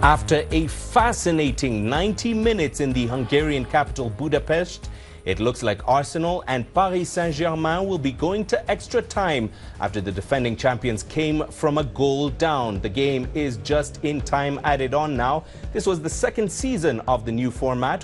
After a fascinating 90 minutes in the Hungarian capital Budapest, it looks like Arsenal and Paris Saint-Germain will be going to extra time after the defending champions came from a goal down. The game is just in time added on now. This was the second season of the new format,